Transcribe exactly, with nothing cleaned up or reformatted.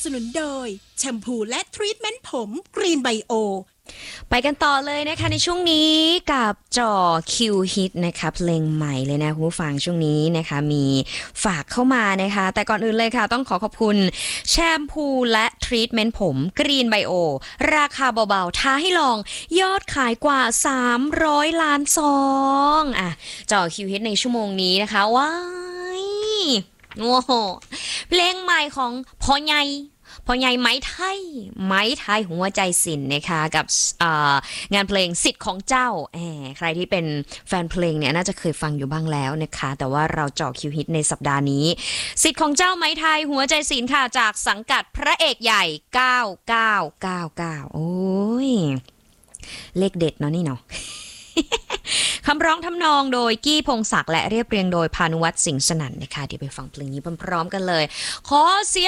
นุนโดยแชมพูและทรีทเมนต์ผมกรีนไบโอไปกันต่อเลยนะคะในช่วงนี้กับจ่อคิวฮิตนะคะเพลงใหม่เลยนะคุณผู้ฟังช่วงนี้นะคะมีฝากเข้ามานะคะแต่ก่อนอื่นเลยค่ะต้องขอขอบคุณแชมพูและทรีทเมนต์ผมกรีนไบโอราคาเบาๆท้าให้ลองยอดขายกว่าสามร้อยล้านซองอ่ะจ่อคิวฮิตในชั่วโมงนี้นะคะว้ายโอ้โหเพลงใหม่ของพ่อใหญ่พ่อใหญ่ไม้ไทยไม้ไทยหัวใจศิลป์นะคะกับงานเพลงสิทธิ์ของเจ้าแหมใครที่เป็นแฟนเพลงเนี่ยน่าจะเคยฟังอยู่บ้างแล้วนะคะแต่ว่าเราเจาะคิวฮิตในสัปดาห์นี้สิทธิ์ของเจ้าไม้ไทยหัวใจศิลป์ค่ะจากสังกัดพระเอกใหญ่เก้าเก้าเก้าเก้าโอ้ยเลขเด็ดเนาะนี่เนาะคำร้องทำนองโดยกี้พงศักดิ์และเรียบเรียงโดยพานุวัฒน์สิงห์สนั่นนะคะเดี๋ยวไปฟังเพลงนี้พร้อมๆกันเลยขอเสียง